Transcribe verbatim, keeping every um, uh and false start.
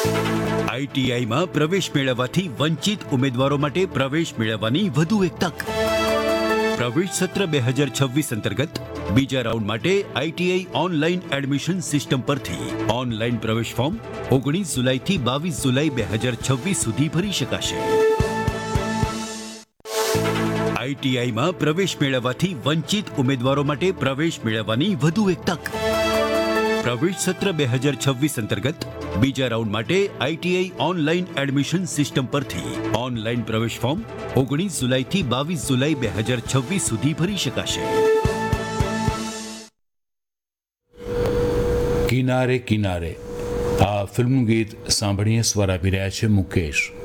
આઈટીઆઈમાં પ્રવેશ મેળવવાથી વંચિત ઉમેદવારો માટે પ્રવેશ મેળવવાની વધુ એક તક. પ્રવેશ સત્ર બે હજાર છવ્વીસ અંતર્ગત બીજા રાઉન્ડ માટે આઈટીઆઈ ઓનલાઈન એડમિશન સિસ્ટમ પરથી ઓનલાઈન પ્રવેશ ફોર્મ ઓગણીસ જુલાઈથી બાવીસ જુલાઈ બે હજાર છવ્વીસ સુધી ભરી શકાશે. આઈટીઆઈમાં પ્રવેશ મેળવવાથી વંચિત ઉમેદવારો માટે પ્રવેશ મેળવવાની વધુ એક તક. પ્રવેશ સત્ર બે હજાર છવ્વીસ અંતર્ગત બીજા રાઉન્ડ માટે આઈટીઆઈ ઓનલાઈન એડમિશન સિસ્ટમ પરથી ઓનલાઈન પ્રવેશ ફોર્મ ઓગણીસ જુલાઈથી બાવીસ જુલાઈ બે હજાર છવ્વીસ સુધી ભરી શકાશે. કિનારે કિનારે આ ફિલ્મનું ગીત સાંભળીએ સ્વર આપી રહ્યા છે મુકેશ.